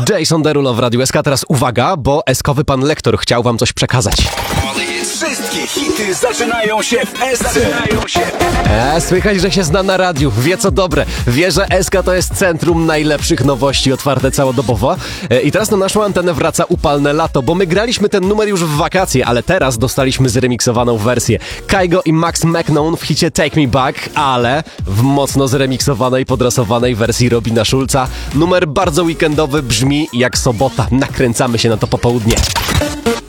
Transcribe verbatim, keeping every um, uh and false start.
Jason Derulo w Radiu S K. Teraz uwaga, bo eskowy pan lektor chciał wam coś przekazać. Wszystkie hity zaczynają się w S C. Zaczynają się. E, słychać, że się zna na radiu, wie co dobre. Wie, że S K to jest centrum najlepszych nowości, otwarte całodobowo. E, I teraz na naszą antenę wraca upalne lato, bo my graliśmy ten numer już w wakacje, ale teraz dostaliśmy zremiksowaną wersję. Kygo i Max McKnown w hicie Take Me Back, ale w mocno zremiksowanej, podrasowanej wersji Robina Schulza. Numer bardzo weekendowy, brzmi jak sobota. Nakręcamy się na to popołudnie.